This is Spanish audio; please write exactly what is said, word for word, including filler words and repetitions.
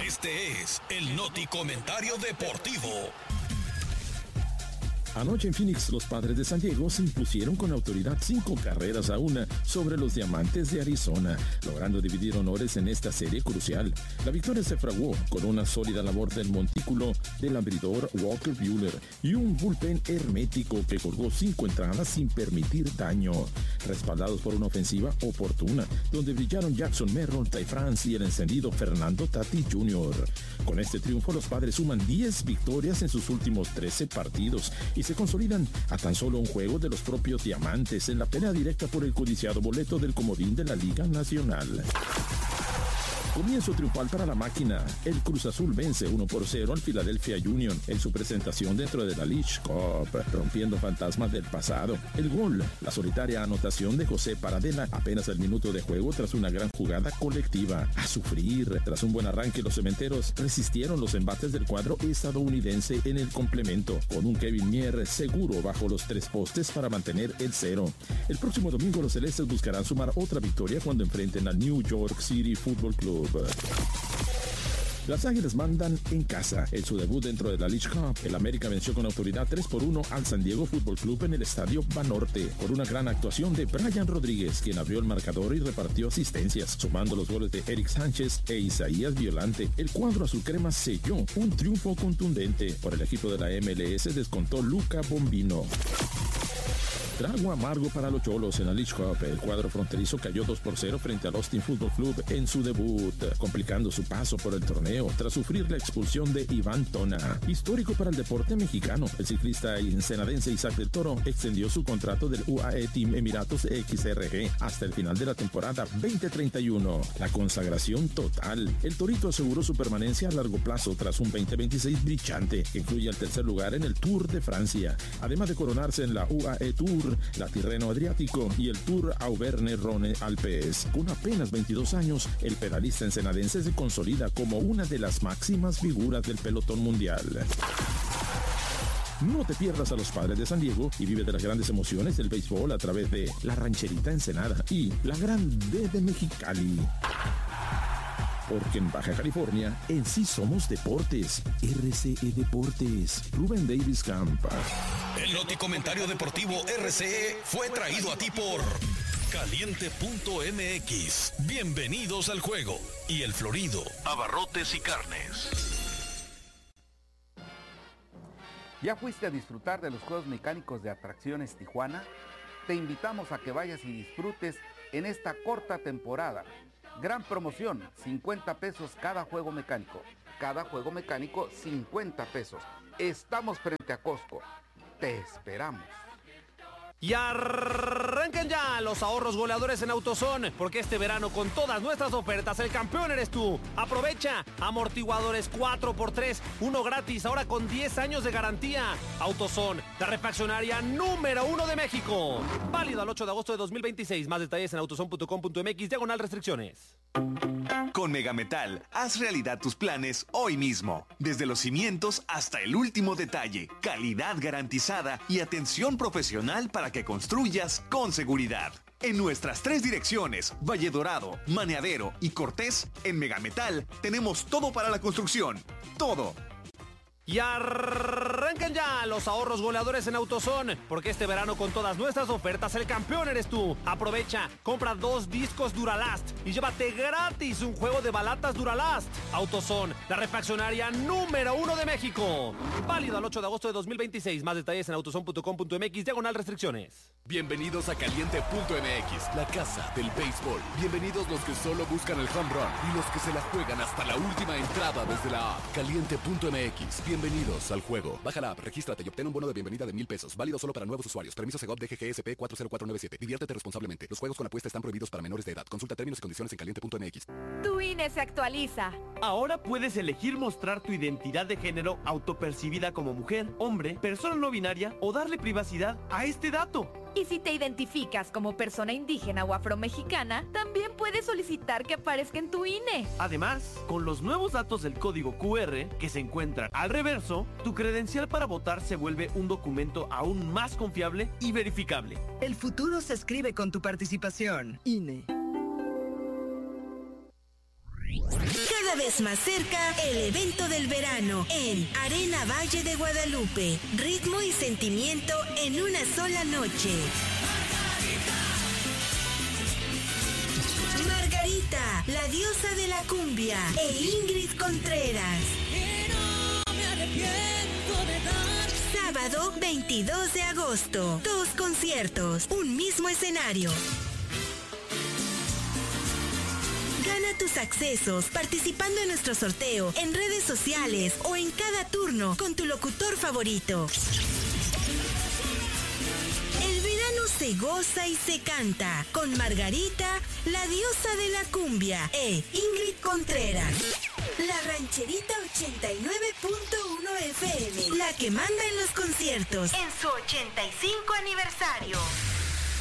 Este es el Noti Comentario Deportivo. Anoche en Phoenix, los Padres de San Diego se impusieron con autoridad cinco carreras a una sobre los Diamantes de Arizona, logrando dividir honores en esta serie crucial. La victoria se fraguó con una sólida labor del montículo del abridor Walker Buehler y un bullpen hermético que colgó cinco entradas sin permitir daño, respaldados por una ofensiva oportuna, donde brillaron Jackson Merrill, Ty France y el encendido Fernando Tatis junior Con este triunfo, los Padres suman diez victorias en sus últimos trece partidos y se consolidan a tan solo un juego de los propios Diamantes en la pelea directa por el codiciado boleto del comodín de la Liga Nacional. Comienzo triunfal para la máquina. El Cruz Azul vence uno por cero al Philadelphia Union en su presentación dentro de la League Cup, rompiendo fantasmas del pasado. El gol, la solitaria anotación de José Paradela apenas al minuto de juego tras una gran jugada colectiva. A sufrir, tras un buen arranque, los cementeros resistieron los embates del cuadro estadounidense en el complemento, con un Kevin Mier seguro bajo los tres postes para mantener el cero. El próximo domingo los celestes buscarán sumar otra victoria cuando enfrenten al New York City Football Club. Las Águilas mandan en casa. En su debut dentro de la League Cup, el América venció con autoridad tres por uno al San Diego Fútbol Club en el Estadio Banorte, por una gran actuación de Brian Rodríguez, quien abrió el marcador y repartió asistencias, sumando los goles de Eric Sánchez e Isaías Violante. El cuadro azul crema selló un triunfo contundente. Por el equipo de la M L S descontó Luca Bombino. Trago amargo para los Cholos en la League Cup. El cuadro fronterizo cayó dos por cero frente al Austin Football Club en su debut, complicando su paso por el torneo tras sufrir la expulsión de Iván Tona. Histórico para el deporte mexicano, el ciclista ensenadense Isaac del Toro extendió su contrato del U A E Team Emiratos X R G hasta el final de la temporada veinte treinta y uno. La consagración total. El Torito aseguró su permanencia a largo plazo tras un veinte veintiséis brillante que incluye el tercer lugar en el Tour de Francia, además de coronarse en la U A E Tour, la Tirreno Adriático y el Tour Auvergne-Rhône Alpes. Con apenas veintidós años, el pedalista ensenadense se consolida como una de las máximas figuras del pelotón mundial. No te pierdas a los Padres de San Diego y vive de las grandes emociones del béisbol a través de La Rancherita Ensenada y La Gran D de Mexicali. Porque en Baja California, en sí somos deportes. R C E Deportes. Rubén Davis Campa. El Noti Comentario Deportivo R C E fue traído a ti por Caliente punto M X. Bienvenidos al juego. Y El Florido, abarrotes y carnes. ¿Ya fuiste a disfrutar de los Juegos Mecánicos de Atracciones Tijuana? Te invitamos a que vayas y disfrutes en esta corta temporada. Gran promoción, cincuenta pesos cada juego mecánico. Cada juego mecánico, cincuenta pesos. Estamos frente a Costco. Te esperamos. Y arrancan ya los ahorros goleadores en AutoZone, porque este verano con todas nuestras ofertas el campeón eres tú. Aprovecha, amortiguadores cuatro por tres, uno gratis, ahora con diez años de garantía. AutoZone, la refaccionaria número uno de México. Válido al ocho de agosto de dos mil veintiséis. Más detalles en autozone punto com punto m x, diagonal restricciones. Con Megametal, haz realidad tus planes hoy mismo. Desde los cimientos hasta el último detalle. Calidad garantizada y atención profesional para que construyas con seguridad. En nuestras tres direcciones, Valle Dorado, Maneadero y Cortés, en Megametal tenemos todo para la construcción. Todo. Y arrancan ya los ahorros goleadores en AutoZone, porque este verano con todas nuestras ofertas el campeón eres tú. Aprovecha, compra dos discos Duralast y llévate gratis un juego de balatas Duralast. AutoZone, la refaccionaria número uno de México. Válido al ocho de agosto de dos mil veintiséis. Más detalles en autozone punto com punto m x, diagonal restricciones. Bienvenidos a Caliente punto m x, la casa del béisbol. Bienvenidos los que solo buscan el home run y los que se la juegan hasta la última entrada desde la app. Caliente punto m x. Bienvenidos al juego. Baja la app, regístrate y obtén un bono de bienvenida de mil pesos. Válido solo para nuevos usuarios. Permiso Segov D G G S P cuatro cero cuatro nueve siete. Diviértete responsablemente. Los juegos con apuesta están prohibidos para menores de edad. Consulta términos y condiciones en caliente punto m x. Tu I N E se actualiza. Ahora puedes elegir mostrar tu identidad de género autopercibida como mujer, hombre, persona no binaria o darle privacidad a este dato. Y si te identificas como persona indígena o afromexicana, también puedes solicitar que aparezca en tu I N E. Además, con los nuevos datos del código Q R que se encuentran al reverso, tu credencial para votar se vuelve un documento aún más confiable y verificable. El futuro se escribe con tu participación. I N E. Queda vez más cerca el evento del verano en Arena Valle de Guadalupe. Ritmo y sentimiento en una sola noche. Margarita, la diosa de la cumbia, e Ingrid Contreras. Sábado veintidós de agosto. Dos conciertos, un mismo escenario. Gana tus accesos participando en nuestro sorteo en redes sociales o en cada turno con tu locutor favorito. El verano se goza y se canta con Margarita, la diosa de la cumbia, e Ingrid Contreras. La Rancherita ochenta y nueve punto uno F M, la que manda en los conciertos en su ochenta y cinco aniversario.